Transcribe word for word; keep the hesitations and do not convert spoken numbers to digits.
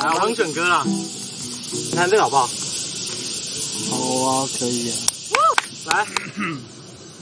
来，我帮你选歌啦。你看这个好不好？ 好啊，可以啊。 来。